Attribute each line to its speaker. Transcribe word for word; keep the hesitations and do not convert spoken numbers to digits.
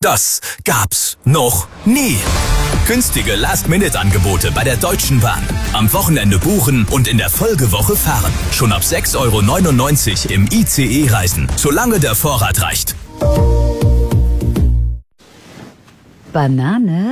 Speaker 1: Das gab's noch nie. Günstige Last-Minute-Angebote bei der Deutschen Bahn. Am Wochenende buchen und in der Folgewoche fahren. Schon ab sechs Euro neunundneunzig im I C E reisen, solange der Vorrat reicht.
Speaker 2: Banane